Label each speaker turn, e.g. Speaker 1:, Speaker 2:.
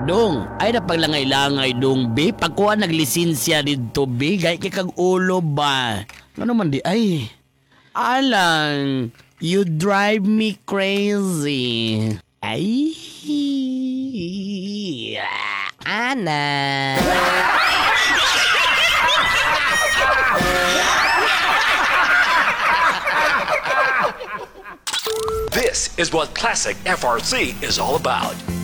Speaker 1: Dong, ay napaglangay-langay dong, be. Pagkuha naglisensiya dito, be. Gaya kay kag ulo ba? Ano man di, ay. Alang, you drive me crazy. Ay. Ana.
Speaker 2: This is what Classic FRC is all about.